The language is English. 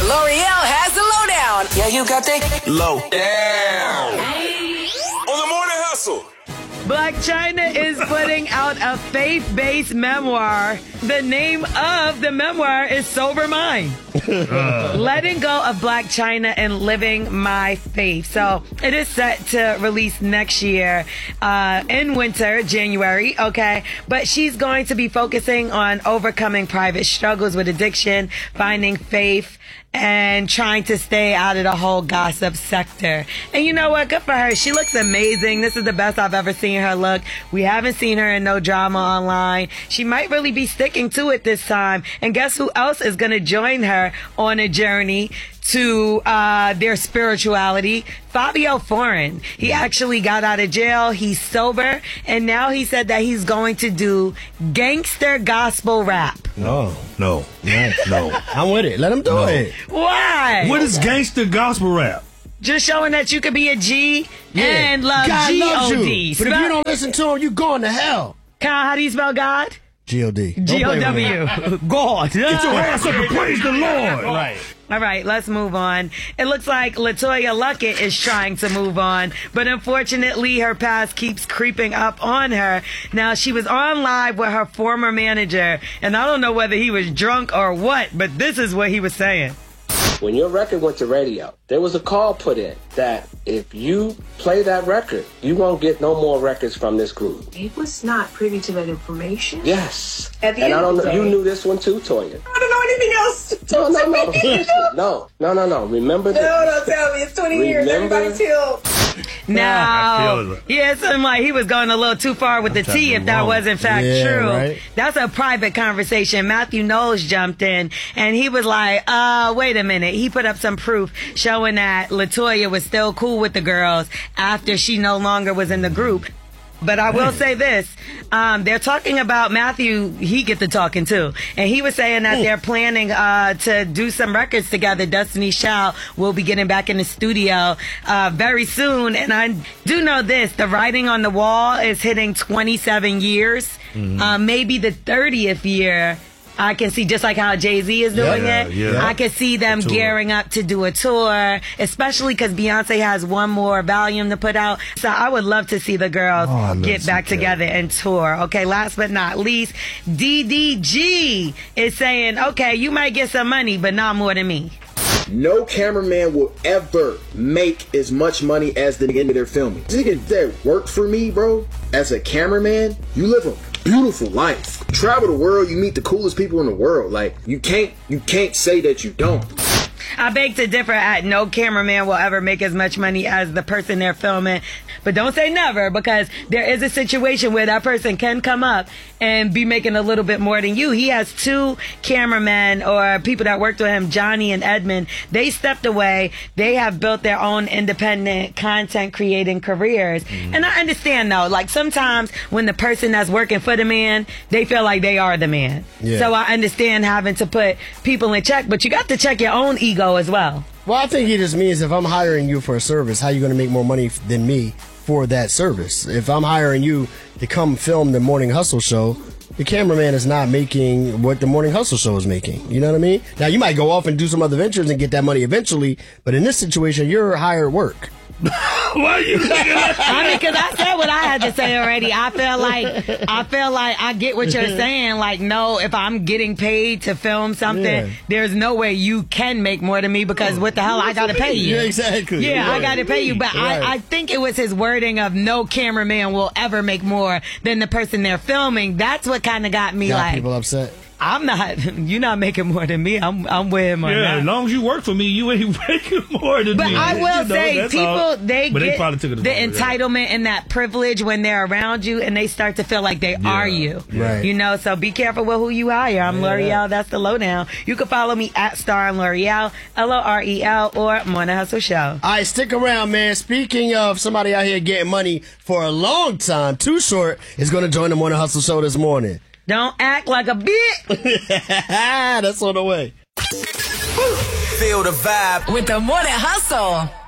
L'Oreal has the lowdown. Yeah, you got the lowdown. On the Morning Hustle. Blac Chyna is putting out a faith-based memoir. The name of the memoir is Sober Mind. Letting go of Blac Chyna and living my faith. So it is set to release next year in winter, January, okay? But she's going to be focusing on overcoming private struggles with addiction, finding faith, and trying to stay out of the whole gossip sector. And you know what? Good for her. She looks amazing. This is the best I've ever seen her look. We haven't seen her in no drama online. She might really be sticking to it this time. And guess who else is going to join her on a journey to their spirituality? Fabio Foreign. He actually got out of jail. He's sober. And now he said that he's going to do gangster gospel rap. No. I'm with it. Let him do it. Why? What is gangster gospel rap? Just showing that you could be a G and love God G-O-D. loves you. But if you don't listen to him, you going to hell. Kyle, how do you spell God? G-O-D. G-O-W. God. Get your ass up and praise the Lord. Right. All right, let's move on. It looks like LaToya Luckett is trying to move on, but unfortunately her past keeps creeping up on her. Now, she was on live with her former manager, and I don't know whether he was drunk or what, but this is what he was saying. When your record went to radio, there was a call put in that if you play that record, you won't get no more records from this group. He was not privy to that information. Yes. At the and end I don't of the know. day. You knew this one too, Toya. I don't know anything else. No. Remember that. No, don't tell me. It's 20 years. Everybody chill. Now, yeah, it seemed like he was going a little too far with the tea if that was in fact true. Right. That's a private conversation. Matthew Knowles jumped in and he was like, wait a minute. He put up some proof showing that LaToya was still cool with the girls after she no longer was in the group. But I will say this, they're talking about Matthew, he get to talking too. And he was saying that they're planning to do some records together. Destiny's Child will be getting back in the studio very soon. And I do know this, the writing on the wall is hitting 27 years, maybe the 30th year. I can see, just like how Jay-Z is doing it, I can see them gearing up to do a tour, especially because Beyonce has one more volume to put out. So I would love to see the girls get back together and tour. Okay, last but not least, DDG is saying, okay, you might get some money, but not more than me. No cameraman will ever make as much money as the nigga they're filming. This nigga that worked for me, bro, as a cameraman, you live a beautiful life. Travel the world, you meet the coolest people in the world. Like, you can't say that you don't. I beg to differ at no cameraman will ever make as much money as the person they're filming. But don't say never, because there is a situation where that person can come up and be making a little bit more than you. He has two cameramen or people that worked with him, Johnny and Edmund. They stepped away. They have built their own independent content creating careers. And I understand though, like sometimes when the person that's working for the man, they feel like they are the man. So I understand having to put people in check, but you got to check your own ego as well. Well, I think he just means if I'm hiring you for a service, how are you going to make more money than me for that service? If I'm hiring you to come film the Morning Hustle show, the cameraman is not making what the Morning Hustle show is making. You know what I mean? Now, you might go off and do some other ventures and get that money eventually, but in this situation, you're hired work. Why are you thinking that? I mean, because I said what I had to say already. I feel like I get what you're saying. Like, no, if I'm getting paid to film something, there's no way you can make more than me, because what the hell, I got to pay you. Yeah, exactly. Yeah, I got to pay you. But I think it was his wording of no cameraman will ever make more than the person they're filming. That's what kind of got me like, people upset. I'm not, you're not making more than me. I'm with him on that. As long as you work for me, you ain't making more than me. But I will say, people, they get the entitlement and that privilege when they're around you, and they start to feel like they are you. Right. You know, so be careful with who you hire. I'm L'Oreal. That's the lowdown. You can follow me at Star and L'Oreal, L-O-R-E-L, or Morning Hustle Show. All right, stick around, man. Speaking of somebody out here getting money for a long time, Too Short is going to join the Morning Hustle Show this morning. Don't act like a bitch. That's on the way. Feel the vibe with the Morning Hustle.